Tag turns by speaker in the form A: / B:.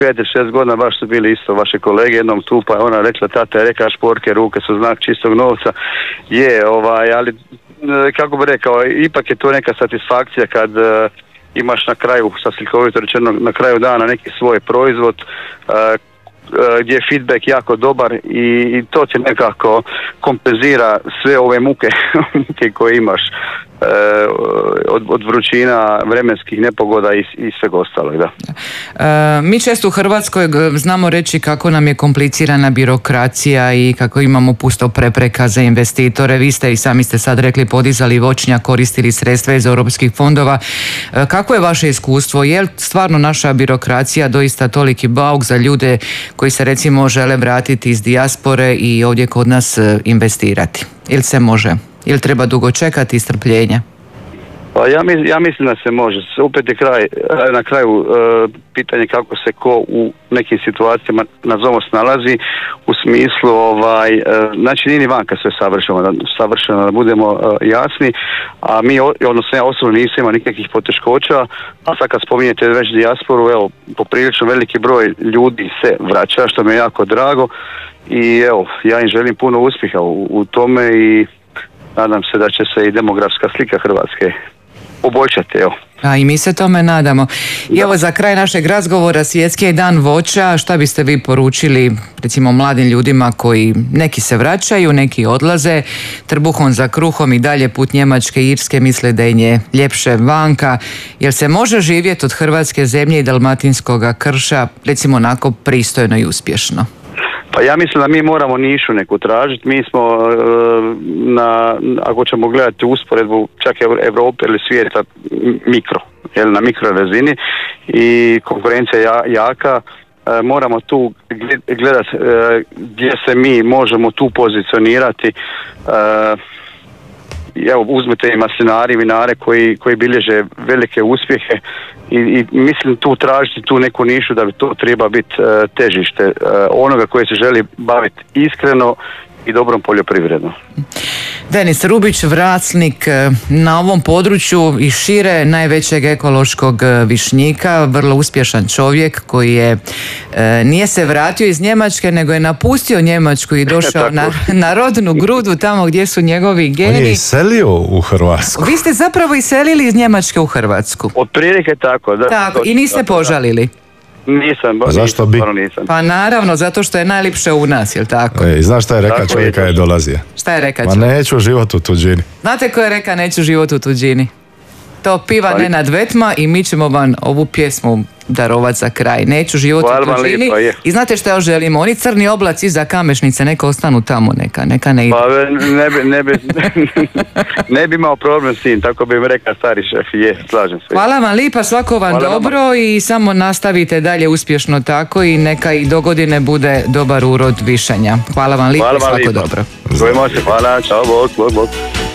A: 5-6 godina, baš su bili isto vaše kolege jednom tu, pa je ona rekla, tata je rekao šporke, ruke su znak čistog novca. Ali kako bi rekao, ipak je to neka satisfakcija kad imaš na kraju, sa slikovito rečeno, na kraju dana neki svoj proizvod gdje je feedback jako dobar i to ti nekako kompenzira sve ove muke koje imaš od vrućina, vremenskih nepogoda i svega ostalog, da.
B: Mi često u Hrvatskoj znamo reći kako nam je komplicirana birokracija i kako imamo pusto prepreka za investitore. Vi ste i sami ste sad rekli podizali voćnjak, koristili sredstva iz europskih fondova. Kako je vaše iskustvo? Je li stvarno naša birokracija doista toliki bauk za ljude koji se recimo žele vratiti iz dijaspore i ovdje kod nas investirati? Ili se može? Ili treba dugo čekati i strpljenja?
A: Pa ja mislim da se može. Opet je na kraju pitanje kako se ko u nekim situacijama nazovimo snalazi, u smislu znači nije ni vanka sve savršeno, da budemo jasni, a mi, odnosno ja osobno nisam imao nikakvih poteškoća, a sad kad spominjete već dijasporu, evo, poprilično veliki broj ljudi se vraća, što mi je jako drago i evo, ja im želim puno uspjeha u tome i nadam se da će se i demografska slika Hrvatske poboljšati, evo.
B: A i mi se tome nadamo. I evo za kraj našeg razgovora, Svjetski je dan voća. Šta biste vi poručili recimo mladim ljudima koji neki se vraćaju, neki odlaze trbuhom za kruhom i dalje put Njemačke i Irske, misle da im je ljepše vanka. Jel se može živjeti od hrvatske zemlje i dalmatinskoga krša recimo onako pristojno i uspješno?
A: Pa ja mislim da mi moramo nišu neku tražiti. Mi smo ako ćemo gledati usporedbu čak Europe ili svijeta na mikro razini i konkurencija je jaka. Moramo tu gledati gdje se mi možemo tu pozicionirati. Evo, uzmete i maslinari, vinare koji bilježe velike uspjehe i mislim tu tražiti tu neku nišu da bi to treba biti težište onoga koji se želi baviti iskreno i dobrom poljoprivredom.
B: Denis Rubić, vlasnik na ovom području i šire najvećeg ekološkog višnjika, vrlo uspješan čovjek koji nije se vratio iz Njemačke, nego je napustio Njemačku i došao na rodnu grudu, tamo gdje su njegovi geni.
C: On je iselio u Hrvatsku.
B: Vi ste zapravo iselili iz Njemačke u Hrvatsku.
A: Otprilike tako, da.
B: Tako, i niste požalili.
A: Nisam.
C: Zašto bi?
A: Nisam.
B: Pa naravno, zato što je najljepše u nas, jel tako?
C: Znaš šta je reka čovjeka je dolazio?
B: Šta je reka?
C: Ma neću život u tuđini.
B: Znate ko je reka neću život u tuđini? To piva Nenad Vetma i mi ćemo vam ovu pjesmu darovati za kraj. Neću život u tuđini. I znate što ja želimo? Oni crni oblaci iza Kamešnice, neka ostanu tamo, neka ne idu.
A: Pa ne bi imao problem s tim, tako bi im rekao stari šef. Slažem se.
B: Hvala vam lipa, svako vam dobro i samo nastavite dalje uspješno tako i neka i dogodine bude dobar urod višanja. Hvala vam lipa i svako dobro.
A: Čujemo se, hvala, čao, bok.